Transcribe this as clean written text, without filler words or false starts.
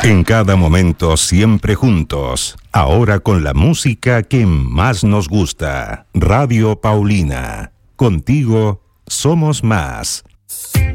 En cada momento, siempre juntos. Ahora con la música que más nos gusta. Radio Paulina. Contigo somos más.